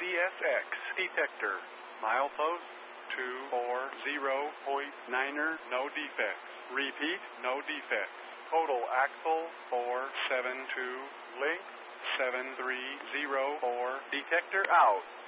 CSX detector. Milepost 240.9er, no defects. Repeat, no defects. Total axle 472, link 7304, detector out.